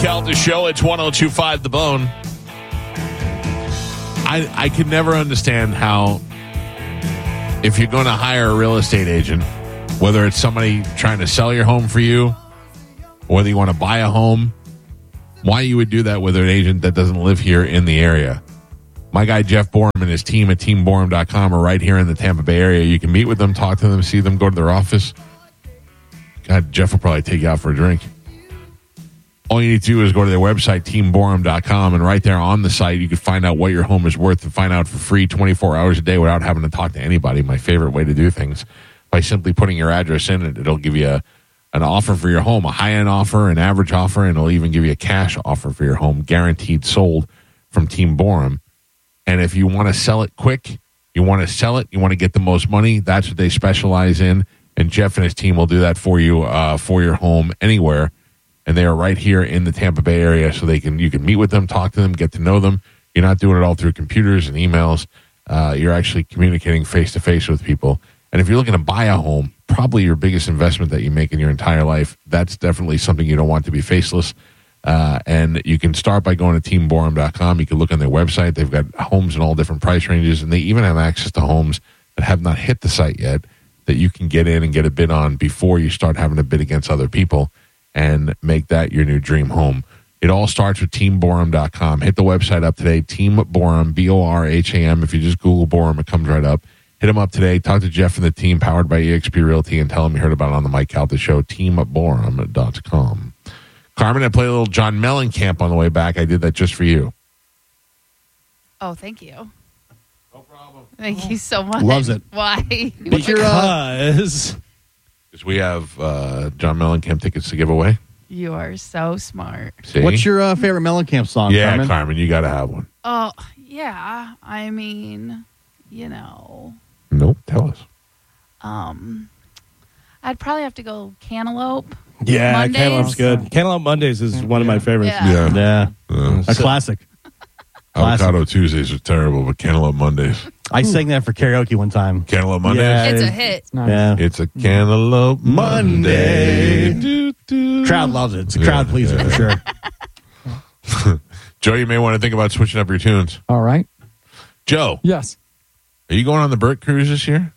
Calta Show. It's 102.5 The Bone. I could never understand how, if you're going to hire a real estate agent, whether it's somebody trying to sell your home for you, or whether you want to buy a home, why you would do that with an agent that doesn't live here in the area. My guy Jeff Borum and his team at teamborum.com are right here in the Tampa Bay area. You can meet with them, talk to them, see them, go to their office. God, Jeff will probably take you out for a drink. All you need to do is go to their website, teamborum.com, and right there on the site, you can find out what your home is worth and find out for free 24 hours a day without having to talk to anybody. My favorite way to do things. By simply putting your address in, it'll give you an offer for your home, a high-end offer, an average offer, and it'll even give you a cash offer for your home, guaranteed sold from Team Borum. And if you want to sell it quick, you want to sell it, you want to get the most money, that's what they specialize in. And Jeff and his team will do that for you for your home anywhere. And they are right here in the Tampa Bay area, so you can meet with them, talk to them, get to know them. You're not doing it all through computers and emails. You're actually communicating face-to-face with people. And if you're looking to buy a home, probably your biggest investment that you make in your entire life, that's definitely something you don't want to be faceless. And you can start by going to teamborum.com. You can look on their website. They've got homes in all different price ranges, and they even have access to homes that have not hit the site yet that you can get in and get a bid on before you start having to bid against other people and make that your new dream home. It all starts with teamborum.com. Hit the website up today, Team Borum, B-O-R-H-A-M. If you just Google Borum, it comes right up. Hit them up today. Talk to Jeff and the team, powered by eXp Realty, and tell them you heard about it on the Mike Calta Show, teamborum.com. Carmen, I played a little John Mellencamp on the way back. I did that just for you. Oh, thank you. No problem. Thank you so much. Loves it. Why? Because we have John Mellencamp tickets to give away. You are so smart. See? What's your favorite Mellencamp song, Yeah, Carmen? you got to have one. Oh, yeah. I mean, you know. Nope, tell us. I'd probably have to go Cantaloupe. Yeah, Mondays. Cantaloupe's good. Cantaloupe Mondays is one of my favorites. Yeah. A classic. Avocado Tuesdays are terrible, but Cantaloupe Mondays. I sang that for karaoke one time. Cantaloupe Mondays? Yeah. It's a hit. Yeah. It's a Cantaloupe Monday. Crowd loves it. It's a crowd pleaser for sure. Joe, you may want to think about switching up your tunes. All right. Joe, Yes. are you going on the Burt Cruise this year?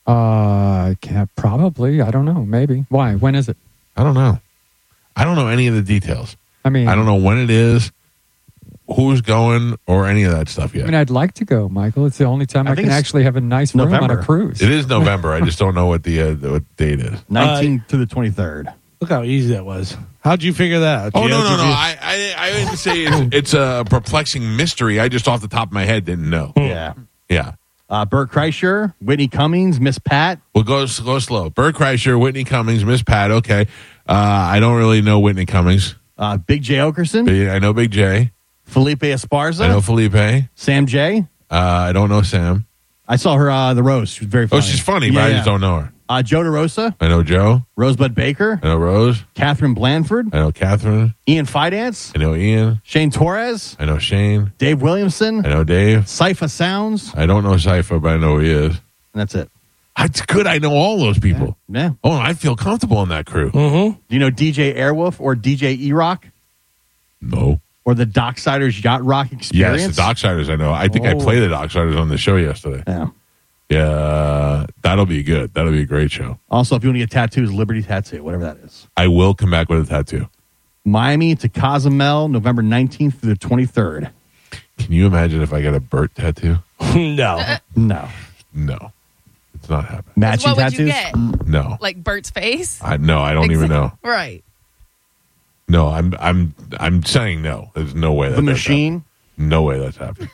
Probably. I don't know. Maybe. Why? When is it? I don't know. I don't know any of the details. I mean, I don't know when it is, who's going, or any of that stuff yet. I'd like to go, Michael. It's the only time I think can it's actually have a nice room on November. a cruise. It is November. I just don't know what the what date is. 19th to the 23rd. Look how easy that was. How'd you figure that out? Oh, Gio? no. Did you- I didn't say it's a perplexing mystery. I just off the top of my head didn't know. Yeah. Yeah. Burt Kreischer, Whitney Cummings, Miss Pat. Well, go slow. Burt Kreischer, Whitney Cummings, Miss Pat. Okay. I don't really know Whitney Cummings. Big J. Okerson, I know Big J. Felipe Esparza, I know Felipe. Sam J. I don't know Sam. I saw her the roast. She was very funny. Oh, she's funny, but I just don't know her. Joe DeRosa, I know Joe. Rosebud Baker, I know Rose. Catherine Blandford, I know Catherine. Ian Fidance, I know Ian. Shane Torres, I know Shane. Dave Williamson, I know Dave. Cypher Sounds, I don't know Cypher, but I know who he is. and that's it. It's good. I know all those people. Yeah. Oh, I feel comfortable in that crew. Do you know DJ Airwolf or DJ E-Rock No. or the Docksiders Yacht Rock Experience? Yes, the Docksiders I know. I think I played the Docksiders on the show yesterday. Yeah. Yeah, that'll be good. That'll be a great show. Also, if you want to get tattoos, Liberty Tattoo, whatever that is. I will come back with a tattoo. Miami to Cozumel, November 19th through the 23rd. Can you imagine if I got a Burt tattoo? No. No. No. It's not happening. Matching What would tattoos? you get? No. Like Bert's face? I don't even know. Right. No, I'm saying no. There's no way The that's Machine? happening. No way that's happening.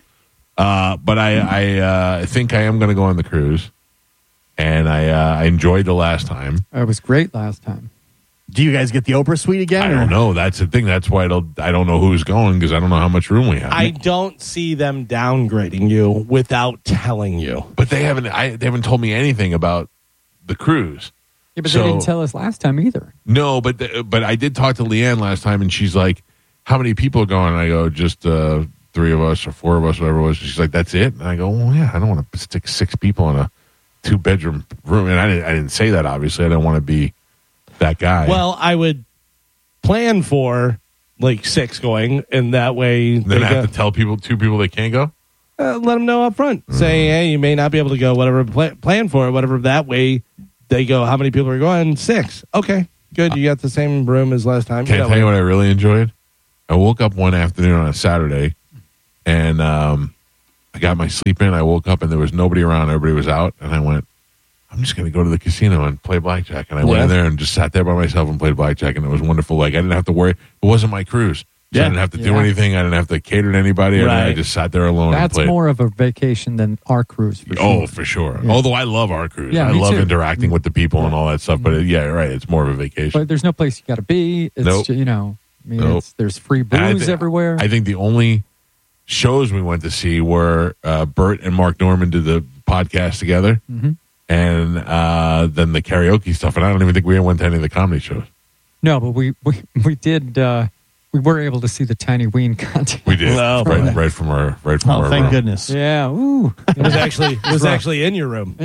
But I think I am going to go on the cruise, and I enjoyed the last time. It was great last time. Do you guys get the Oprah suite again? I or- don't know. That's the thing. That's why I don't know who's going because I don't know how much room we have. I don't see them downgrading you without telling you. But they haven't told me anything about the cruise. Yeah, but So- they didn't tell us last time either. No, but I did talk to Leanne last time, and she's like, "How many people are going?" And I go, "Just 3 of us or 4 of us, whatever it was." She's like, "That's it?" And I go, "Well, yeah, I don't want to stick 6 people in a 2-bedroom room." And I didn't say that, obviously. I don't want to be that guy. Well, I would plan for like 6 going, and that way Then they I have to tell two people they can't go. let them know up front. Say, hey, you may not be able to go. Whatever, plan for it. Whatever. That way, they go. How many people are going? 6. Okay, good. You got the same room as last time. Can I tell you what I really enjoyed? I woke up one afternoon on a Saturday, and I got my sleep in. I woke up and there was nobody around. Everybody was out, and I went, I'm just going to go to the casino and play blackjack. And I went in there and just sat there by myself and played blackjack, and it was wonderful. Like, I didn't have to worry. It wasn't my cruise. So I didn't have to do anything. I didn't have to cater to anybody. Right. I just sat there alone and That's played. more of a vacation than our cruise. For sure. Oh, for sure. Yeah. Although I love our cruise. Yeah, I me love too. interacting with the people and all that stuff. But yeah, right. It's more of a vacation. But there's no place you got to be. It's Nope. you know, I mean, Nope. there's free And I booze thi- everywhere. I think the only shows we went to see were Bert and Mark Norman did the podcast together, and then the karaoke stuff. And I don't even think we went to any of the comedy shows. No, but we did. We were able to see the Tiny Ween contest. We did Oh, right from our Oh, thank room. goodness. Yeah. Ooh. It was actually in your room.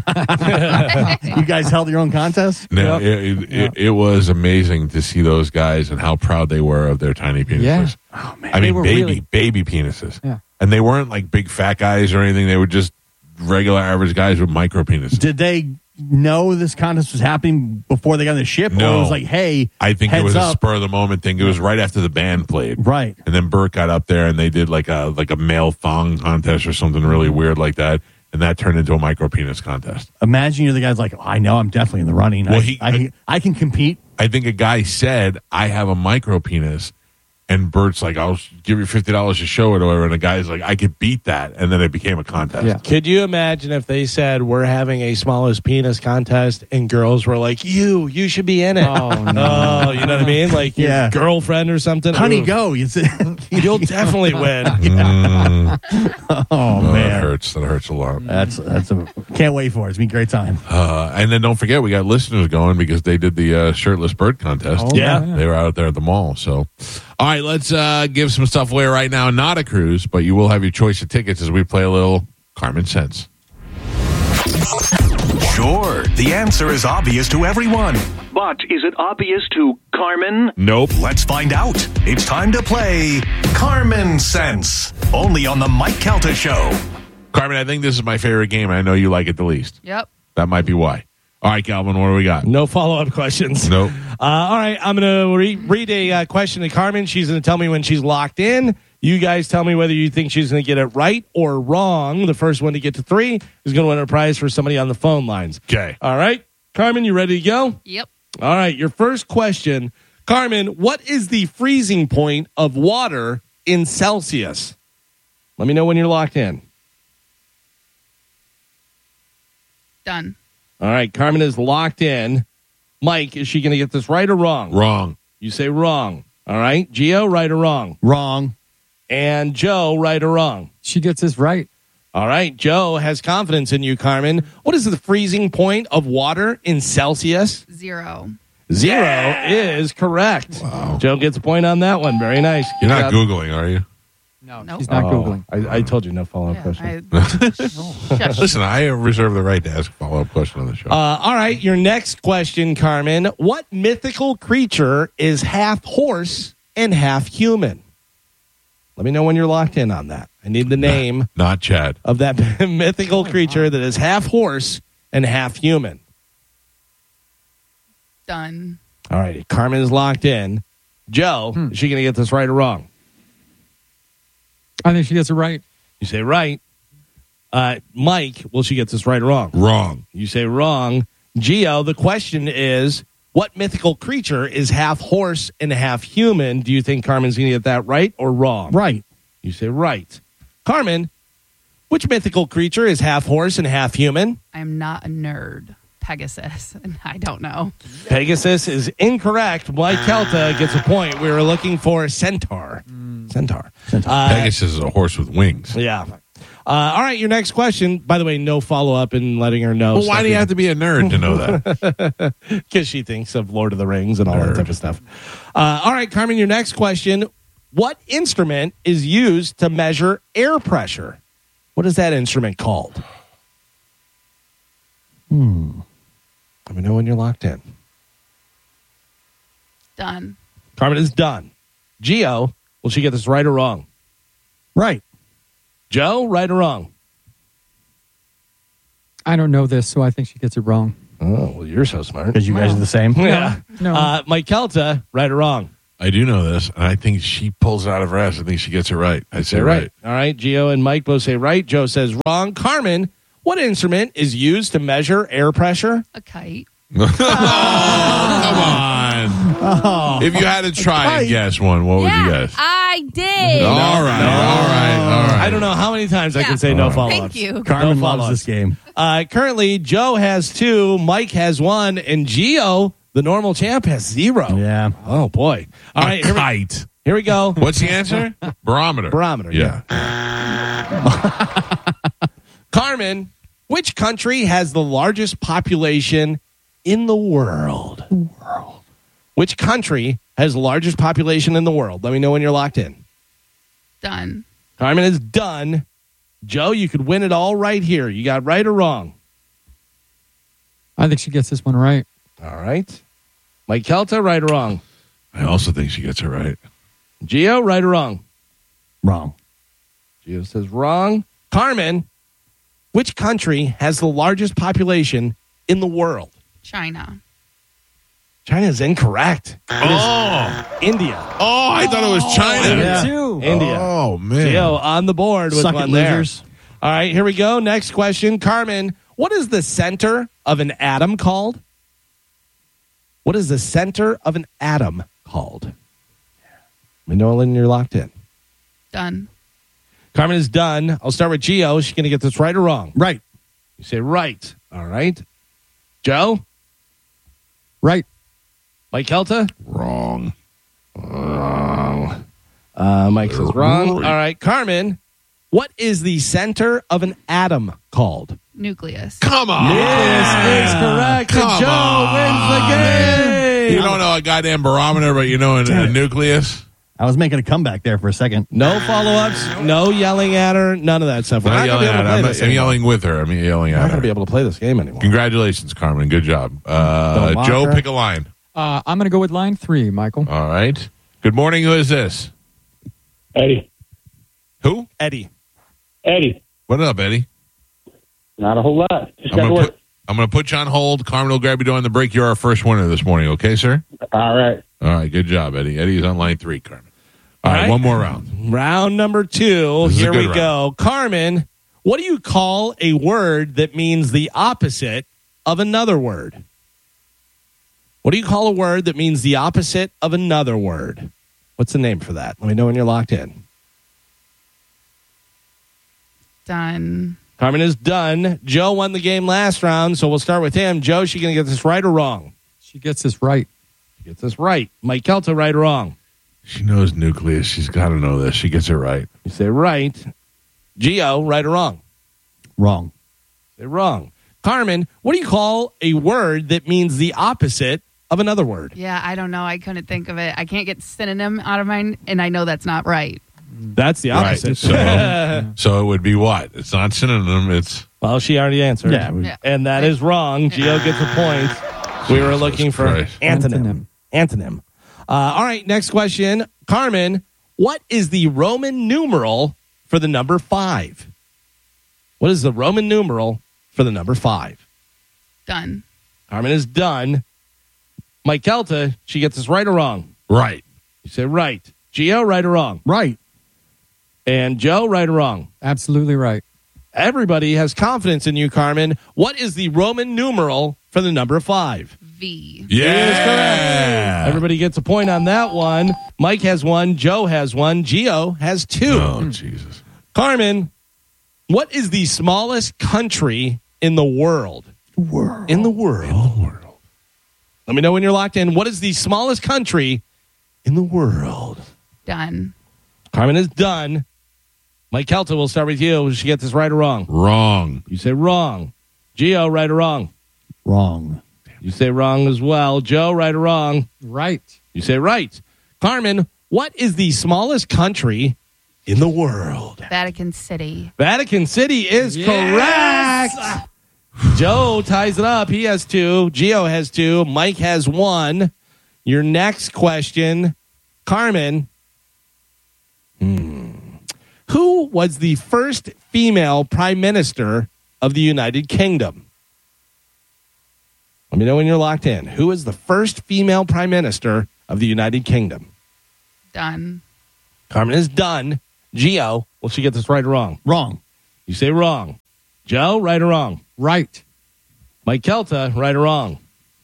You guys held your own contest? No, Yep. it was amazing to see those guys and how proud they were of their tiny penises. Yeah. Oh, man. I mean, were baby really- penises. Yeah. And they weren't like big fat guys or anything. They were just regular average guys with micro penises. Did they know this contest was happening before they got on the ship? No. Or it was like, hey, I think it heads was a up. spur of the moment thing. It was right after the band played. Right. And then Bert got up there and they did like a male thong contest or something really weird like that. And that turned into a micro penis contest. Imagine you're the guy's like, oh, I know I'm definitely in the running. Well, I can compete. I think a guy said, I have a micro penis. And Bert's like, I'll give you $50 to show it or whatever. And the guy's like, I could beat that. And then it became a contest. Yeah. Could you imagine if they said we're having a smallest penis contest and girls were like, you should be in it? Oh, no. Oh, you know what I mean? Like your Yeah. girlfriend or something. Honey, Ooh, go. You said, You'll definitely win. oh, Oh, that man. hurts. That hurts a lot. Can't wait for it. It's been a great time. And then don't forget, we got listeners going because they did the shirtless bird contest. Oh, Yeah. They were out there at the mall. So, all right, let's give some stuff away right now. Not a cruise, but you will have your choice of tickets as we play a little Carmen Sense. Sure, the answer is obvious to everyone. But is it obvious to Carmen? Nope. Let's find out. It's time to play Carmen Sense, only on the Mike Calta Show. Carmen, I think this is my favorite game. I know you like it the least. Yep. That might be why. All right, Calvin, what do we got? No follow-up questions. Nope. All right, I'm going to read a question to Carmen. She's going to tell me when she's locked in. You guys tell me whether you think she's going to get it right or wrong. The first one to get to 3 is going to win a prize for somebody on the phone lines. Okay. All right, Carmen, you ready to go? Yep. All right, your first question. Carmen, what is the freezing point of water in Celsius? Let me know when you're locked in. Done. All right, Carmen is locked in. Mike, is she going to get this right or wrong? Wrong. You say wrong. All right, Gio, right or wrong? Wrong. And Joe, right or wrong? She gets this right. All right, Joe has confidence in you, Carmen. What is the freezing point of water in Celsius? 0. 0 is correct. Wow. Joe gets a point on that one. Very nice. You're Good not job. Googling, are you? No, Nope. she's not Oh, Googling. I told you no follow-up Yeah, question. Shush. Listen, I reserve the right to ask a follow-up question on the show. All right, your next question, Carmen. What mythical creature is half horse and half human? Let me know when you're locked in on that. I need the name Not Chad. of that mythical creature that is half horse and half human. Done. All right, Carmen is locked in. Joe, is she going to get this right or wrong? I think she gets it right. You say right. Mike, will she get this right or wrong? Wrong. You say wrong. Gio, the question is, what mythical creature is half horse and half human? Do you think Carmen's going to get that right or wrong? Right. You say right. Carmen, which mythical creature is half horse and half human? I'm not a nerd. Pegasus. And I don't know. Pegasus is incorrect. Mike Kelta gets a point. We were looking for centaur. Centaur. Pegasus is a horse with wings. Yeah. All right, your next question. By the way, no follow-up in letting her know. Well, why do you have to be a nerd to know that? Because she thinks of Lord of the Rings and all that type of stuff. All right, Carmen, your next question. What instrument is used to measure air pressure? What is that instrument called? Let me know when you're locked in. Done. Carmen is done. Gio, will she get this right or wrong? Right. Joe, right or wrong? I don't know this, so I think she gets it wrong. Oh, well, you're so smart. Because you guys are the same. Yeah. No. Mike Kelta, right or wrong? I do know this, and I think she pulls it out of her ass. I think she gets it right. I say right. All right. Gio and Mike both say right. Joe says wrong. Carmen, what instrument is used to measure air pressure? A kite. Oh, come on. If you had to try and guess one, what would you guess? I did. All right. I don't know how many times I can say no follow-ups. Thank you. Carmen No loves follow-ups. this game. Currently, Joe has 2, Mike has 1, and Gio, the normal champ, has 0. Yeah. Oh, boy. All right, Kite. here we go. What's the answer? Barometer. Barometer. Yeah. Carmen, which country has the largest population in the world? Which country has the largest population in the world? Let me know when you're locked in. Done. Carmen is done. Joe, you could win it all right here. You got right or wrong? I think she gets this one right. All right. Mike Kelta, right or wrong? I also think she gets it right. Gio, right or wrong? Wrong. Gio says wrong. Carmen, which country has the largest population in the world? China. China is incorrect. Oh, India. I thought it was China. Yeah. India. Oh, man. Gio on the board with Suck it, one there. losers. All right, here we go. Next question. Carmen, what is the center of an atom called? What is the center of an atom called? Let me know when you're locked in. Done. Carmen is done. I'll start with Gio. She's going to get this right or wrong? Right. You say right. All right. Joe? Right. Mike Kelta? Wrong. Wrong. Mike says wrong. All right. Carmen, what is the center of an atom called? Nucleus. Come on. This is correct. And Come Joe on, wins the game. You don't know a goddamn barometer, but you know a nucleus? I was making a comeback there for a second. No follow-ups, no yelling at her, none of that stuff. We're I'm not not going to yelling be at able to her. play I'm this I'm anymore. yelling with her. I'm yelling We're not at going to be her. able to play this game anymore. Congratulations, Carmen. Good job. Don't mock Joe, her. pick a line. I'm going to go with line 3, Michael. All right. Good morning. Who is this? Eddie. Who? Eddie. Eddie. What up, Eddie? Not a whole lot. Just I'm got to gonna work. put you on hold. Carmen will grab you during the break. You're our first winner this morning. Okay, sir? All right. All right. Good job, Eddie. Eddie is on line 3, Carmen. All right. right. One more round. Round number 2. This is a Here good we go. Carmen, what do you call a word that means the opposite of another word? What do you call a word that means the opposite of another word? What's the name for that? Let me know when you're locked in. Done. Carmen is done. Joe won the game last round, so we'll start with him. Joe, she going to get this right or wrong? She gets this right. She gets this right. Mike Kelta, right or wrong? She knows nucleus. She's got to know this. She gets it right. You say right. Gio, right or wrong? Wrong. Say wrong. Carmen, what do you call a word that means the opposite of another word? Yeah, I don't know. I couldn't think of it. I can't get synonym out of mine, and I know that's not right. That's the opposite. Right. So it would be what? It's not synonym. It's Well, she already answered. Yeah. Yeah. And that is wrong. Gio gets a point. We were looking for Christ. antonym. Antonym. All right, next question. Carmen, what is the Roman numeral for the number 5? What is the Roman numeral for the number 5? Done. Carmen is done. Mike Kelta, she gets this right or wrong? right. You say right. Gio, right or wrong? Right. And Joe, right or wrong? Absolutely right. Everybody has confidence in you, Carmen. What is the Roman numeral for the number 5? V. Yeah. Everybody gets a point on that one. Mike has 1. Joe has 1. Gio has 2. Oh, Jesus. Carmen, what is the smallest country in the world? In the world. Let me know when you're locked in. What is the smallest country in the world? Done. Carmen is done. Mike Kelta, we'll start with you. Will she get this right or wrong? Wrong. You say wrong. Gio, right or wrong? Wrong. You say wrong as well. Joe, right or wrong? Right. You say right. Carmen, what is the smallest country in the world? Vatican City. Vatican City is correct. Joe ties it up. He has 2. Gio has 2. Mike has 1. Your next question, Carmen, Who was the first female prime minister of the United Kingdom? Let me know when you're locked in. Who is the first female prime minister of the United Kingdom? Done. Carmen is done. Gio, will she get this right or wrong? Wrong. You say wrong. Joe, right or wrong? Right. Mike Kelta, right or wrong?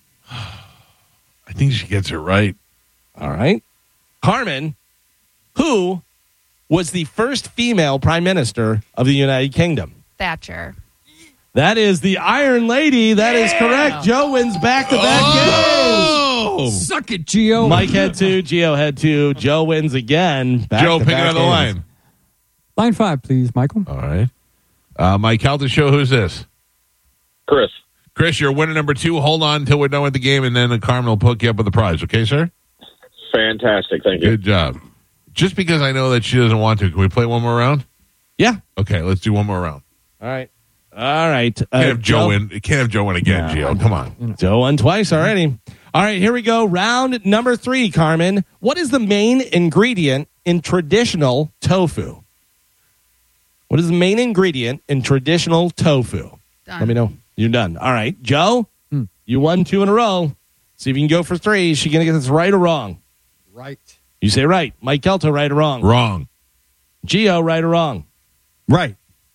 I think she gets it right. All right. Carmen, who was the first female prime minister of the United Kingdom? Thatcher. That is the Iron Lady. That is correct. Joe wins back-to-back games. Suck it, Gio. Mike had 2. Gio had 2. Joe wins again. Joe, pick Back-to-back another games. line. Line 5, please, Michael. All right. Mike Calta Show, who's this? Chris. Chris, you're winner number 2. Hold on until we're done with the game, and then Carmen will hook you up with the prize. Okay, sir? Fantastic. Thank you. Good job. Just because I know that she doesn't want to, can we play one more round? Yeah. Okay, let's do one more round. All right. All right. Can't have Joe win. Can't have Joe win again, Gio. Come on. Joe won twice already. All right, here we go. Round number 3, Carmen. What is the main ingredient in traditional tofu? What is the main ingredient in traditional tofu? Done. Let me know. You're done. All right. Joe, you won 2 in a row. See if you can go for 3. Is she going to get this right or wrong? Right. You say right. Mike Kelta, right or wrong? Wrong. Gio, right or wrong? Right.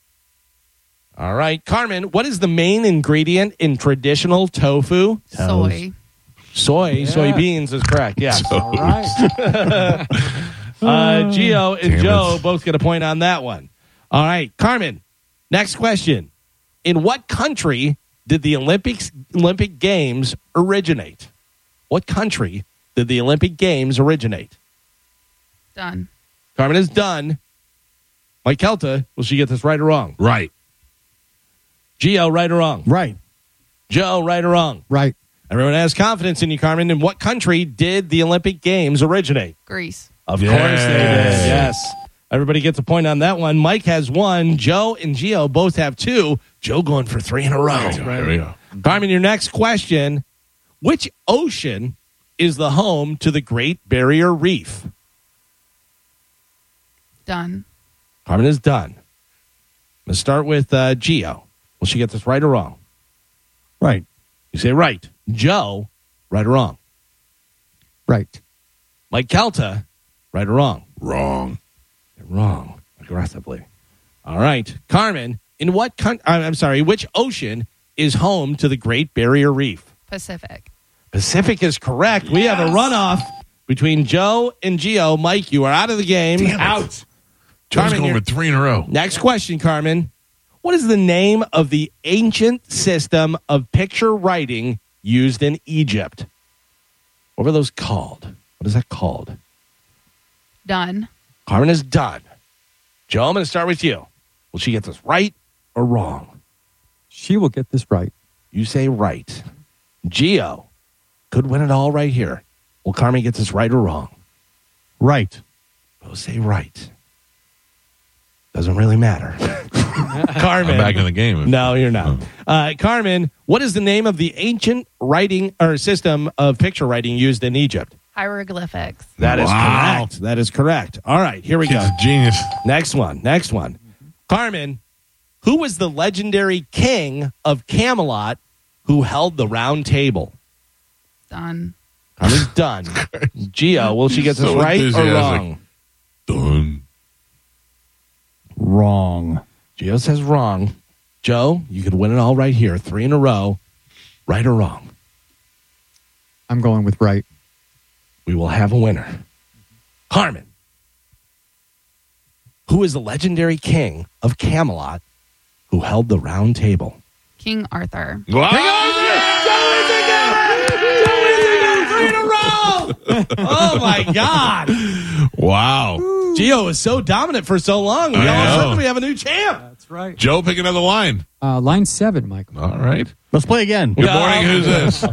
All right. Carmen, what is the main ingredient in traditional tofu? Soy. Soybeans is correct. Yeah. All right. Gio and Damn Joe it. both get a point on that one. All right. Carmen, next question. In what country did the Olympic Games originate? What country did the Olympic Games originate? Done. Carmen is done. Mike Kelta, will she get this right or wrong? Right. Gio, right or wrong? Right. Joe, right or wrong? Right. Everyone has confidence in you, Carmen. In what country did the Olympic Games originate? Greece. Of course they did. Yes. Everybody gets a point on that one. Mike has 1. Joe and Gio both have 2. Joe going for 3 in a row. There we go. Carmen, your next question. Which ocean is the home to the Great Barrier Reef? Done. Carmen is done. Let's start with Gio. Will she get this right or wrong? Right. You say right. Joe, right or wrong? Right. Mike Kelta, right or wrong? Wrong. Wrong. Aggressively. All right. Carmen, in what which ocean is home to the Great Barrier Reef? Pacific. Pacific is correct. We have a runoff between Joe and Gio. Mike, you are out of the game. Damn it. Out. Joe's Carmen, going you're- for 3 in a row. Next question, Carmen. What is the name of the ancient system of picture writing used in Egypt? What were those called? What is that called? Done. Carmen is done. Joe, I'm going to start with you. Will she get this right or wrong? She will get this right. You say right. Gio could win it all right here. Will Carmen get this right or wrong? Right. We'll say right. Doesn't really matter. Carmen. I'm back in the game. No, you're not. Carmen, what is the name of the ancient writing or system of picture writing used in Egypt? Hieroglyphics. That is Wow. correct. That is correct. All right, here we Kid's go. a genius. Next one. Carmen, who was the legendary king of Camelot who held the round table? Done. Carmen's done. Gio, will she get this So right or enthusiastic. wrong? Done. Wrong. Gio says wrong. Joe, you could win it all right here. 3 in a row. Right or wrong? I'm going with right. We will have a winner. Carmen, who is the legendary king of Camelot who held the round table? King Arthur. Oh, my God. Wow. Gio was so dominant for so long. All of a I know. sudden, we have a new champ. That's right. Joe, pick another line. Line 7, Michael. All right. Let's play again. Good morning. Who's this?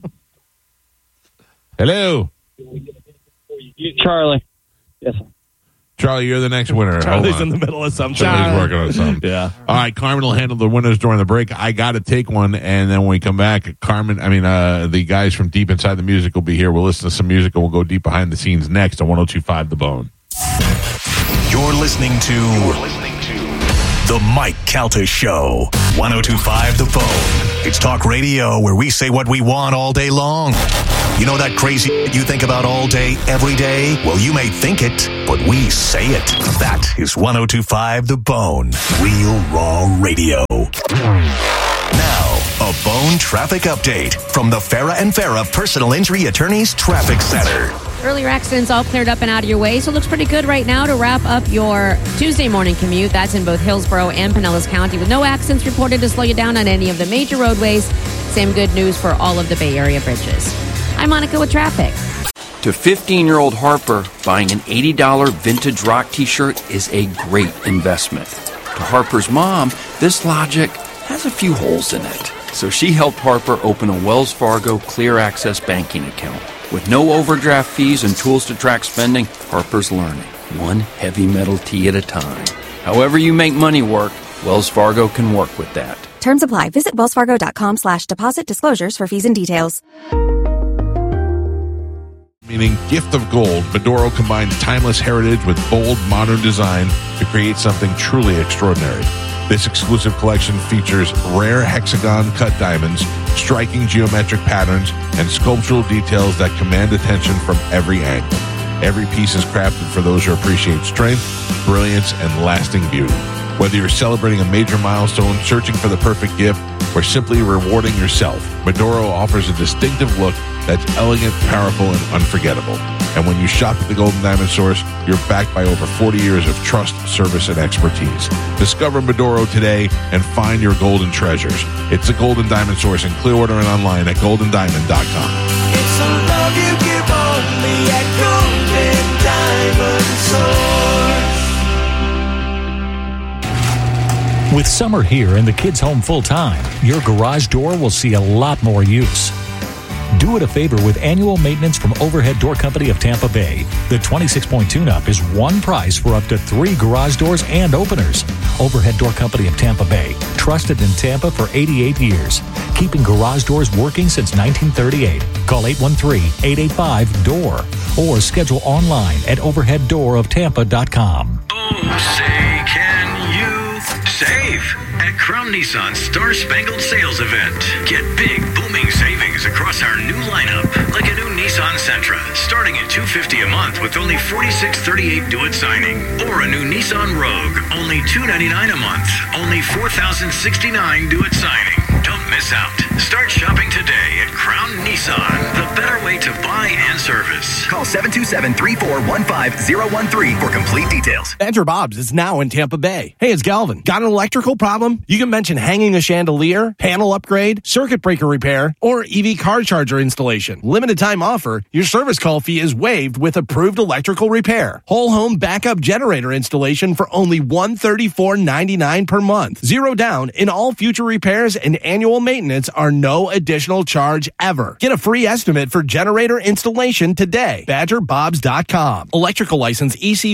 Hello. Charlie. Yes. Charlie, you're the next winner. Charlie's Hold in on. the middle of something. Charlie's working on something. Yeah. All right, Carmen will handle the winners during the break. I got to take one, and then when we come back, the guys from Deep Inside the Music will be here. We'll listen to some music, and we'll go deep behind the scenes next on 102.5 The Bone. You're listening to The Mike Calta Show. 102.5 The Phone. It's talk radio where we say what we want all day long. You know that crazy you think about all day, every day? Well, you may think it, but we say it. That is 102.5 The Bone. Real raw radio. Now, a Bone traffic update from the Farah and Farah Personal Injury Attorneys Traffic Center. Earlier accidents all cleared up and out of your way, so it looks pretty good right now to wrap up your Tuesday morning commute. That's in both Hillsborough and Pinellas County, with no accidents reported to slow you down on any of the major roadways. Same good news for all of the Bay Area bridges. I'm Monica with traffic. To 15-year-old Harper, buying an $80 vintage rock t-shirt is a great investment. To Harper's mom, this logic has a few holes in it. So she helped Harper open a Wells Fargo Clear Access banking account. With no overdraft fees and tools to track spending, Harper's learning, one heavy metal tea at a time. However you make money work, Wells Fargo can work with that. Terms apply. Visit wellsfargo.com/deposit disclosures for fees and details. Meaning gift of gold, Medoro combines timeless heritage with bold, modern design to create something truly extraordinary. This exclusive collection features rare hexagon-cut diamonds, striking geometric patterns, and sculptural details that command attention from every angle. Every piece is crafted for those who appreciate strength, brilliance, and lasting beauty. Whether you're celebrating a major milestone, searching for the perfect gift, or simply rewarding yourself, Medoro offers a distinctive look that's elegant, powerful, and unforgettable. And when you shop at the Golden Diamond Source, you're backed by over 40 years of trust, service, and expertise. Discover Medoro today and find your golden treasures. It's the Golden Diamond Source in Clearwater and online at goldendiamond.com. It's a love you give only at Golden Diamond Source. With summer here and the kids home full-time, your garage door will see a lot more use. Do it a favor with annual maintenance from Overhead Door Company of Tampa Bay. The 26-point tune-up is one price for up to 3 garage doors and openers. Overhead Door Company of Tampa Bay, trusted in Tampa for 88 years. Keeping garage doors working since 1938. Call 813-885-DOOR or schedule online at overheaddooroftampa.com. Oh, say, can you save at Crown Nissan's Star Spangled Sales Event? Get big, booming savings across our new lineup, like a new Nissan Sentra, starting at $250 a month with only $46.38 due at signing, or a new Nissan Rogue, only $299 a month, only $4,069 due at signing. Don't miss out. Start shopping today at Crown Nissan, the better way to buy and service. Call 727-341-5013 for complete details. Badger Bob's is now in Tampa Bay. Hey, it's Galvin. Got an electrical problem? You can mention hanging a chandelier, panel upgrade, circuit breaker repair, or EV car charger installation. Limited time offer. Your service call fee is waived with approved electrical repair. Whole home backup generator installation for only $134.99 per month. Zero down in all future repairs and annual maintenance are no additional charge ever. Get a free estimate for generator installation today. BadgerBobs.com. Electrical license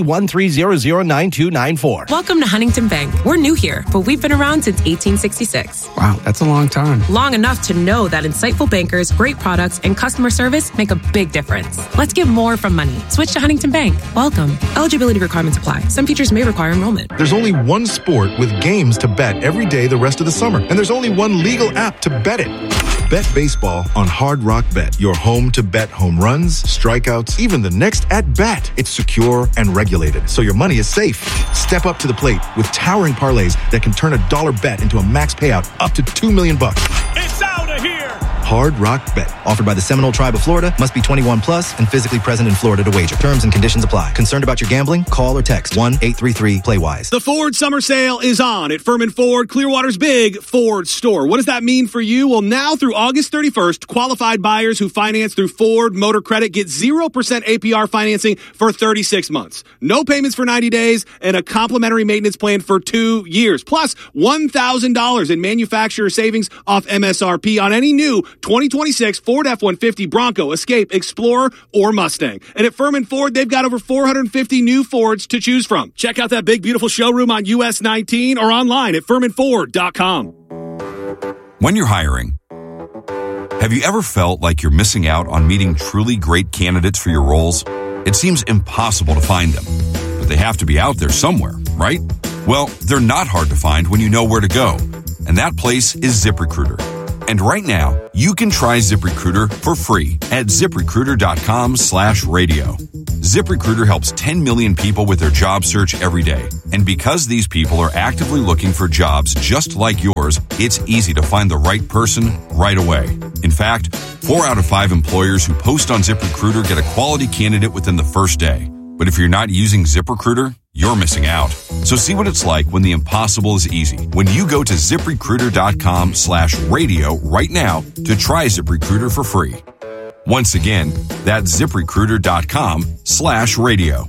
EC130092994. Welcome to Huntington Bank. We're new here, but we've been around since 1866. Wow, that's a long time. Long enough to know that insightful bankers, great products, and customer service make a big difference. Let's get more from money. Switch to Huntington Bank. Welcome. Eligibility requirements apply. Some features may require enrollment. There's only one sport with games to bet every day the rest of the summer, and there's only one legal app to bet it. Bet baseball on Hard Rock Bet, your home to bet home runs, strikeouts, even the next at-bat. It's secure and regulated, so your money is safe. Step up to the plate with towering parlays that can turn a dollar bet into a max payout up to $2 million. It's out of here! Hard Rock Bet. Offered by the Seminole Tribe of Florida. Must be 21 plus and physically present in Florida to wager. Terms and conditions apply. Concerned about your gambling? Call or text 1-833-PLAY-WISE. The Ford Summer Sale is on at Furman Ford, Clearwater's big Ford store. What does that mean for you? Well, now through August 31st, qualified buyers who finance through Ford Motor Credit get 0% APR financing for 36 months. No payments for 90 days and a complimentary maintenance plan for 2 years. Plus $1,000 in manufacturer savings off MSRP on any new 2026 Ford F-150, Bronco, Escape, Explorer, or Mustang. And at Furman Ford, they've got over 450 new Fords to choose from. Check out that big, beautiful showroom on US 19 or online at FurmanFord.com. When you're hiring, have you ever felt like you're missing out on meeting truly great candidates for your roles? It seems impossible to find them. but they have to be out there somewhere, right? Well, they're not hard to find when you know where to go. And that place is ZipRecruiter. And right now, you can try ZipRecruiter for free at ZipRecruiter.com/radio. ZipRecruiter helps 10 million people with their job search every day. And because these people are actively looking for jobs just like yours, it's easy to find the right person right away. In fact, 4 out of 5 employers who post on ZipRecruiter get a quality candidate within the first day. But if you're not using ZipRecruiter, you're missing out. So see what it's like when the impossible is easy. When you go to ZipRecruiter.com/radio right now to try ZipRecruiter for free. Once again, that's ZipRecruiter.com/radio.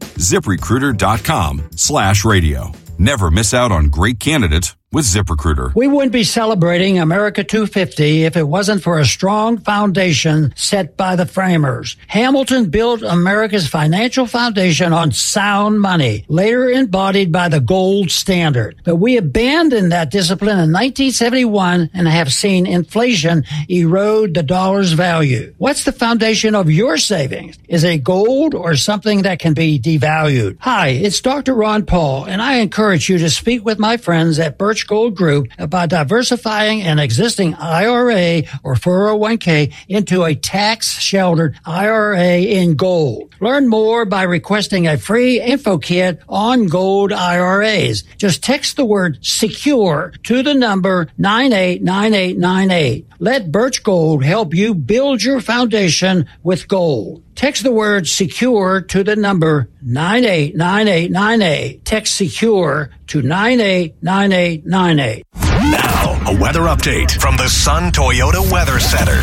ZipRecruiter.com/radio. Never miss out on great candidates with ZipRecruiter. We wouldn't be celebrating America 250 if it wasn't for a strong foundation set by the framers. Hamilton built America's financial foundation on sound money, later embodied by the gold standard. But we abandoned that discipline in 1971 and have seen inflation erode the dollar's value. What's the foundation of your savings? Is it gold or something that can be devalued? Hi, it's Dr. Ron Paul, and I encourage you to speak with my friends at Birch Gold Group about diversifying an existing IRA or 401k into a tax-sheltered IRA in gold. Learn more by requesting a free info kit on gold IRAs. Just text the word SECURE to the number 989898. Let Birch Gold help you build your foundation with gold. Text the word SECURE to the number 989898. Text SECURE to 989898. Now, a weather update from the Sun Toyota Weather Center.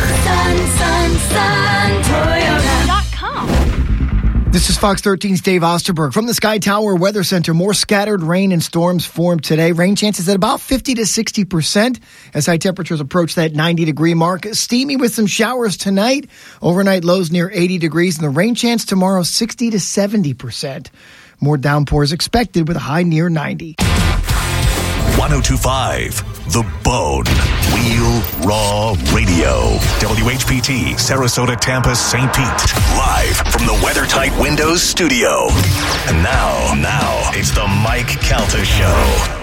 Toyota.com. This is Fox 13's Dave Osterberg from the Sky Tower Weather Center. More scattered rain and storms formed today. Rain chances at about 50 to 60% as high temperatures approach that 90-degree mark. Steamy with some showers tonight. Overnight lows near 80 degrees, and the rain chance tomorrow 60 to 70%. More downpours expected with a high near 90. 1025, The Bone, Wheel Raw Radio. WHPT, Sarasota, Tampa, St. Pete. Live from the WeatherTight Windows studio. And now, it's the Mike Calta Show.